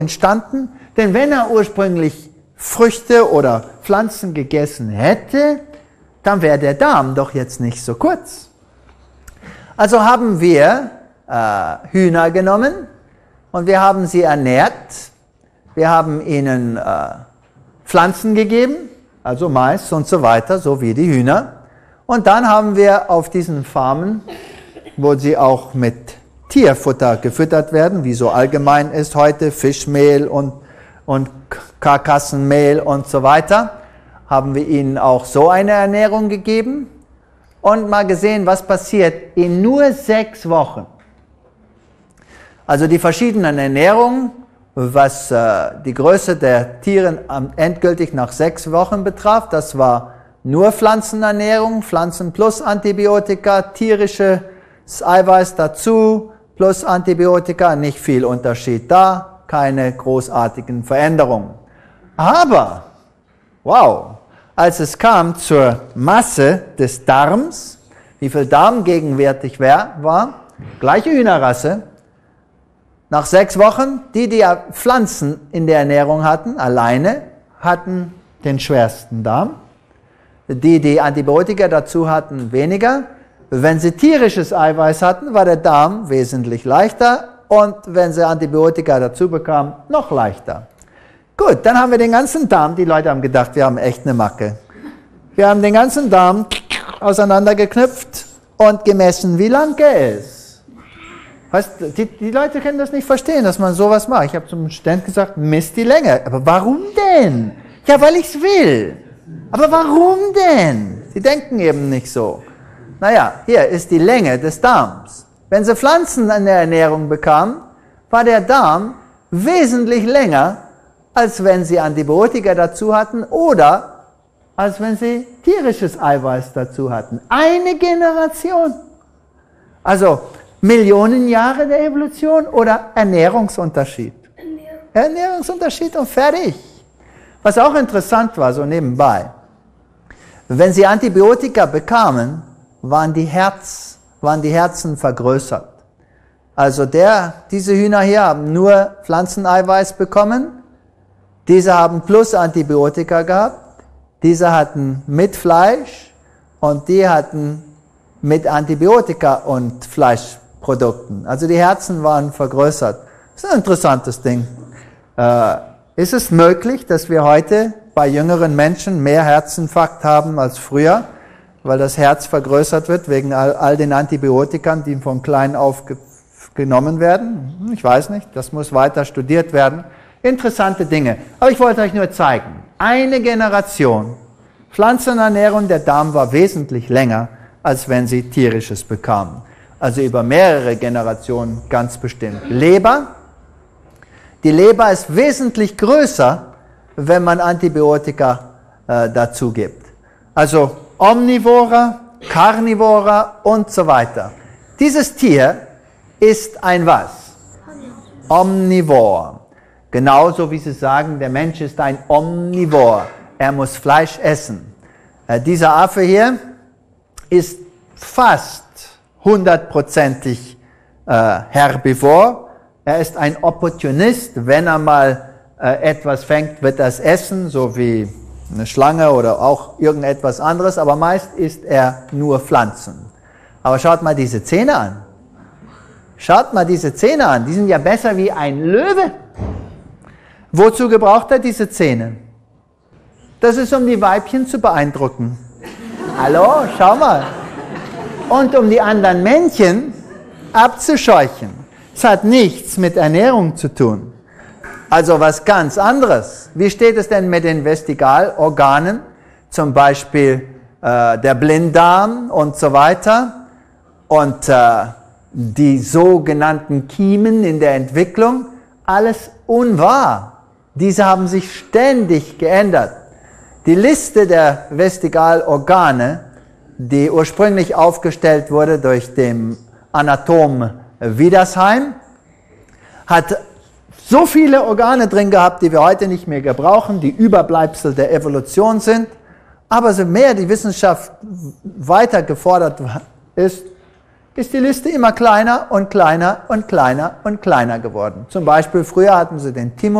entstanden, denn wenn er ursprünglich Früchte oder Pflanzen gegessen hätte, dann wäre der Darm doch jetzt nicht so kurz. Also haben wir Hühner genommen und wir haben sie ernährt. Wir haben ihnen Pflanzen gegeben, also Mais und so weiter, so wie die Hühner. Und dann haben wir auf diesen Farmen, wo sie auch mit Tierfutter gefüttert werden, wie so allgemein ist heute, Fischmehl und Karkassenmehl und so weiter, haben wir ihnen auch so eine Ernährung gegeben und mal gesehen, was passiert in nur 6 Wochen. Also die verschiedenen Ernährungen, was die Größe der Tiere endgültig nach 6 Wochen betraf, das war nur Pflanzenernährung, Pflanzen plus Antibiotika, tierisches Eiweiß dazu, plus Antibiotika, nicht viel Unterschied da, keine großartigen Veränderungen. Aber, wow, als es kam zur Masse des Darms, wie viel Darm gegenwärtig war, gleiche Hühnerrasse, nach 6 Wochen, die Pflanzen in der Ernährung hatten, alleine, hatten den schwersten Darm. Die Antibiotika dazu hatten, weniger. Wenn sie tierisches Eiweiß hatten, war der Darm wesentlich leichter. Und wenn sie Antibiotika dazu bekamen, noch leichter. Gut, dann haben wir den ganzen Darm, die Leute haben gedacht, wir haben echt eine Macke. Wir haben den ganzen Darm auseinandergeknüpft und gemessen, wie lang er ist. Weißt, die Leute können das nicht verstehen, dass man sowas macht. Ich habe zum Student gesagt, misst die Länge. Aber warum denn? Ja, weil ich es will. Aber warum denn? Sie denken eben nicht so. Naja, hier ist die Länge des Darms. Wenn sie Pflanzen in der Ernährung bekamen, war der Darm wesentlich länger, als wenn sie Antibiotika dazu hatten oder als wenn sie tierisches Eiweiß dazu hatten. Eine Generation. Also Millionen Jahre der Evolution oder Ernährungsunterschied? Ernährungsunterschied und fertig. Was auch interessant war, so nebenbei, wenn sie Antibiotika bekamen, waren die Herzen vergrößert. Also diese Hühner hier haben nur Pflanzeneiweiß bekommen, diese haben plus Antibiotika gehabt, diese hatten mit Fleisch und die hatten mit Antibiotika und Fleischprodukten. Also die Herzen waren vergrößert. Das ist ein interessantes Ding. Ist es möglich, dass wir heute bei jüngeren Menschen mehr Herzinfarkt haben als früher, weil das Herz vergrößert wird wegen all den Antibiotikern, die von klein auf genommen werden? Ich weiß nicht, das muss weiter studiert werden. Interessante Dinge. Aber ich wollte euch nur zeigen, eine Generation Pflanzenernährung, der Darm war wesentlich länger, als wenn sie tierisches bekamen. Also über mehrere Generationen ganz bestimmt. Leber. Die Leber ist wesentlich größer, wenn man Antibiotika dazu gibt. Also Omnivora, Carnivora und so weiter. Dieses Tier ist ein was? Omnivor. Genauso wie Sie sagen, der Mensch ist ein Omnivor. Er muss Fleisch essen. Dieser Affe hier ist fast 100%ig Herbivor. Er ist ein Opportunist. Wenn er mal etwas fängt, wird er es essen, so wie eine Schlange oder auch irgendetwas anderes. Aber meist isst er nur Pflanzen. Aber schaut mal diese Zähne an. Schaut mal diese Zähne an. Die sind ja besser wie ein Löwe. Wozu gebraucht er diese Zähne? Das ist, um die Weibchen zu beeindrucken. Hallo, schau mal. Und um die anderen Männchen abzuscheuchen. Es hat nichts mit Ernährung zu tun. Also was ganz anderes. Wie steht es denn mit den Vestigalorganen? Zum Beispiel der Blinddarm und so weiter. Und die sogenannten Kiemen in der Entwicklung. Alles unwahr. Diese haben sich ständig geändert. Die Liste der Vestigalorgane, die ursprünglich aufgestellt wurde durch den Anatom Wiedersheim, hat so viele Organe drin gehabt, die wir heute nicht mehr gebrauchen, die Überbleibsel der Evolution sind. Aber so mehr die Wissenschaft weiter gefordert ist, ist die Liste immer kleiner und kleiner und kleiner und kleiner geworden. Zum Beispiel früher hatten sie den